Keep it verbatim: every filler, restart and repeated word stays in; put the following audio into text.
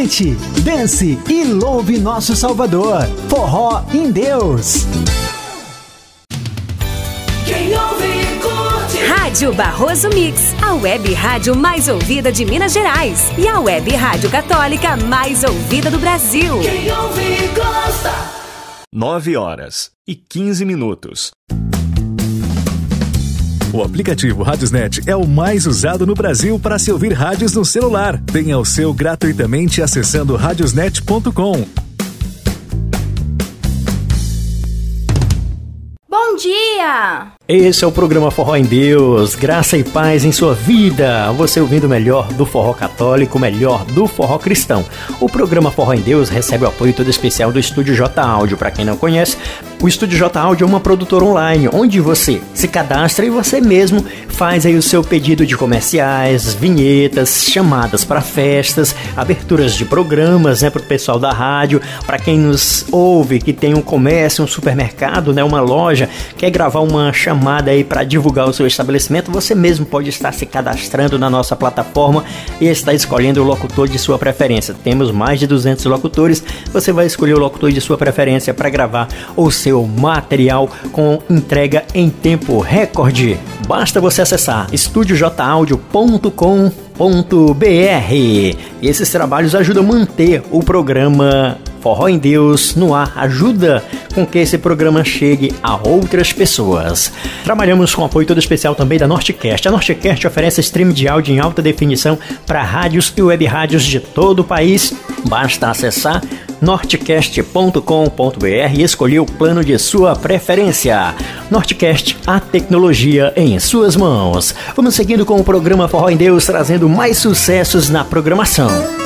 Cante, dance e louve nosso Salvador. Forró em Deus. Quem ouve, curte. Rádio Barroso Mix, a web rádio mais ouvida de Minas Gerais e a web rádio católica mais ouvida do Brasil. Quem ouve, gosta. nove horas e quinze minutos. O aplicativo Radiosnet é o mais usado no Brasil para se ouvir rádios no celular. Tenha o seu gratuitamente acessando radiosnet ponto com. Bom dia! Esse é o programa Forró em Deus, graça e paz em sua vida. Você ouvindo o melhor do forró católico, o melhor do forró cristão. O programa Forró em Deus recebe o apoio todo especial do Estúdio J Áudio. Para quem não conhece, o Estúdio J Áudio é uma produtora online, onde você se cadastra e você mesmo faz aí o seu pedido de comerciais, vinhetas, chamadas para festas, aberturas de programas, né, para o pessoal da rádio. Para quem nos ouve, que tem um comércio, um supermercado, né, uma loja, quer gravar uma chamada aí para divulgar o seu estabelecimento, você mesmo pode estar se cadastrando na nossa plataforma e estar escolhendo o locutor de sua preferência. Temos mais de duzentos locutores, você vai escolher o locutor de sua preferência para gravar o seu material com entrega em tempo recorde. Basta você acessar estúdio j audio ponto com ponto b r. Esses trabalhos ajudam a manter o programa Forró em Deus no ar, ajuda com que esse programa chegue a outras pessoas. Trabalhamos com apoio todo especial também da Nortecast. A Nortecast oferece stream de áudio em alta definição para rádios e web rádios de todo o país. Basta acessar nortecast ponto com ponto b r e escolher o plano de sua preferência. Nortecast, a tecnologia em suas mãos. Vamos seguindo com o programa Forró em Deus, trazendo mais sucessos na programação.